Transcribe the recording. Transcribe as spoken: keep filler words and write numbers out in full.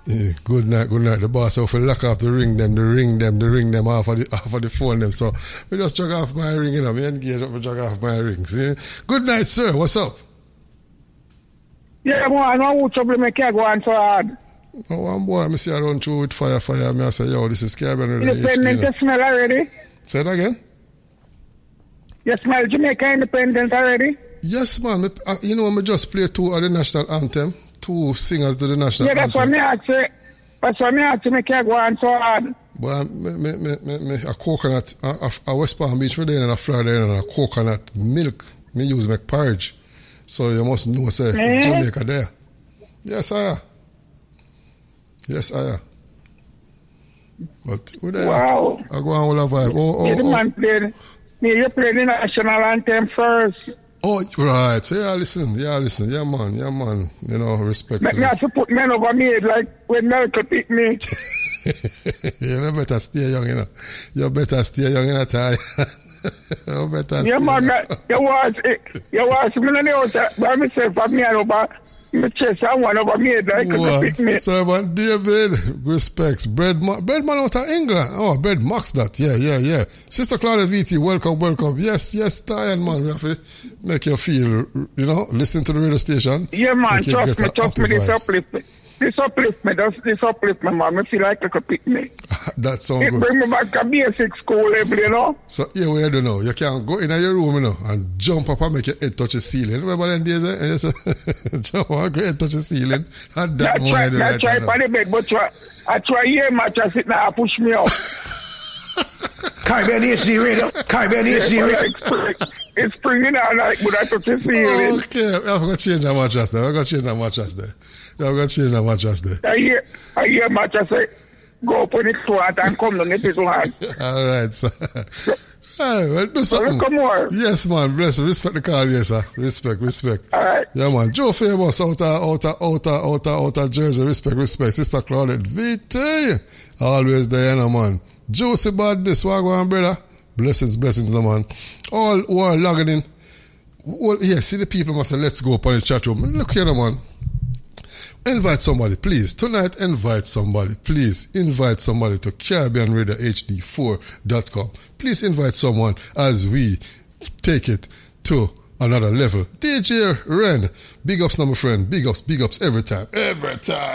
Yeah, good night, good night. The boss will lock off the ring them, the ring them, the ring them off of the off of the phone them. So we just drag off my ring, you know. Me engage up, we drag off my ring. See? Good night, sir. What's up? Yeah, boy, I know what trouble make you go on so hard. Oh, one boy, I see I run through with fire, fire. Me I say, yo, this is Caribbean Radio. Independent, you smell already? Say it again. You smell Jamaica independent already? Yes, man. Me, uh, you know, I just play two of the national anthem. Two singers do the national anthem. Yeah, that's anthem. what me ask you. That's what me ask you make you go on so hard. But me, me, me, me, me, a coconut, a, a, a West Palm Beach, me there in a Friday and a coconut milk. Me use make porridge. So you must know, say, mm-hmm. Jamaica there. Yes, I am. Yes, I am. But who there? Wow. I go on with a vibe. Oh, oh, yeah, the oh. man played. Me, you play the national anthem first. Oh, right. So, yeah, listen. Yeah, listen. Yeah, man. Yeah, man. You know, respect. But me have to put men over me like when Malcolm pick me. You better stay young, you know. You better stay young in a tie. You better yeah, stay man. young. You watch it. You watch me on the outside by myself, but me and over my chest and one over me like well, pick me. Servant David, respects. Bread, Ma- bread man out of England. Oh, Bread Max that. Yeah, yeah, yeah. Sister Claudia V T, welcome, welcome. Yes, yes, Tian, man. We have to make you feel, you know, listen to the radio station. Yeah, man. Trust me, trust me, this uplift me. This uplift me, this, this uplift me, man. I feel like I could pick me. That sounds it good. It bring me back to basic school level, you know. So, yeah, what you do now? You can go in your room, you know, and jump up and make your head touch the ceiling. Remember them days, eh? And you say, jump up and go head touch the ceiling. And that more I do right. I try for the bed, but try, I try here, match, I sit now, push me up. Caribbean H D Radio. Caribbean H D Radio. It's springing out like, but I touch the ceiling. Okay, I'm going to change that mattress there. I'm going to change that mattress there. I'm going to change that mattress there. I hear, I hear mattress say, go open it to it and come down the little hand. All right, sir. Hey, well, do something. Come on. Yes, man. Bless. Respect the call, yes, sir. Respect, respect. All right. Yeah, man. Joe Famous out of, out of, out of, out of, out of Jersey. Respect, respect. Sister Claudette V T. Always there, you know, man. Juicy badness. What going on, brother? Blessings, blessings, no, man. All who are logging in. Well, yeah, see the people must say, let's go up on the chat room. Look here, no, man. Invite somebody, please. Tonight, invite somebody. Please invite somebody to Caribbean Radio H D four dot com. Please invite someone as we take it to another level. D J Ren, big ups, my friend. Big ups, big ups every time. Every time.